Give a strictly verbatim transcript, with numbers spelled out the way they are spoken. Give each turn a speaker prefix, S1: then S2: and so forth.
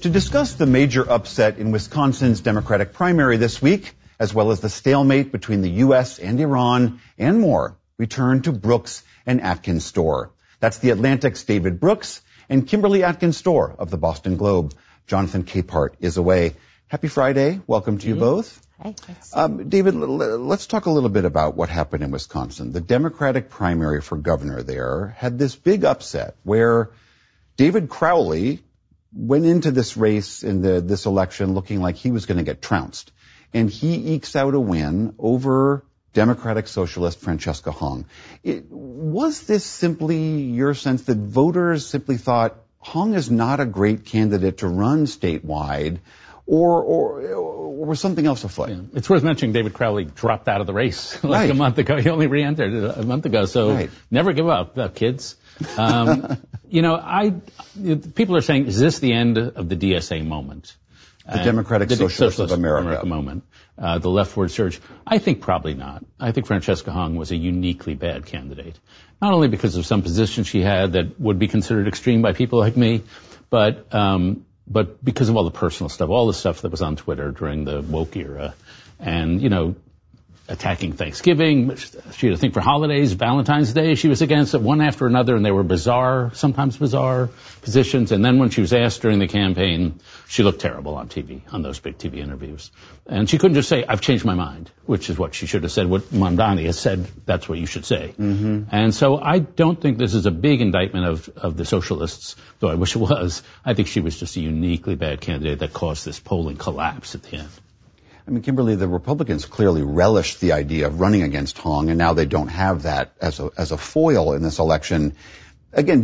S1: To discuss the major upset in Wisconsin's Democratic primary this week, as well as the stalemate between the U S and Iran, and more, we turn to Brooks and Atkins Storr. That's the Atlantic's David Brooks and Kimberly Atkins Storr of the Boston Globe. Jonathan Capehart is away. Happy Friday. Welcome to you both.
S2: Hi, thanks.
S1: Um, David, l- l- let's talk a little bit about what happened in Wisconsin. The Democratic primary for governor there had this big upset where David Crowley went into this race in the, this election looking like he was going to get trounced. And he ekes out a win over Democratic Socialist Francesca Hong. It, was this simply your sense that voters simply thought Hong is not a great candidate to run statewide, or, or, or was something else afoot?
S3: Yeah. It's worth mentioning David Crowley dropped out of the race like
S1: right.
S3: a month ago. He only re-entered a month ago, so
S1: right.
S3: never give up, uh, kids. Um, you know, I people are saying, is this the end of the D S A moment?
S1: The Democratic
S3: the
S1: Socialists
S3: Socialist
S1: of America.
S3: America moment, uh, the leftward surge. I think probably not. I think Francesca Hong was a uniquely bad candidate, not only because of some positions she had that would be considered extreme by people like me, but um, but because of all the personal stuff, all the stuff that was on Twitter during the woke era, and you know, attacking Thanksgiving. She had a thing for holidays, Valentine's Day. She was against it one after another, and they were bizarre, sometimes bizarre positions. And then when she was asked during the campaign, she looked terrible on T V, on those big T V interviews. And she couldn't just say, I've changed my mind, which is what she should have said. What Mamdani has said, that's what you should say. Mm-hmm. And so I don't think this is a big indictment of, of the socialists, though I wish it was. I think she was just a uniquely bad candidate that caused this polling collapse at the end.
S1: I mean, Kimberly, the Republicans clearly relished the idea of running against Hong, and now they don't have that as a, as a foil in this election. Again,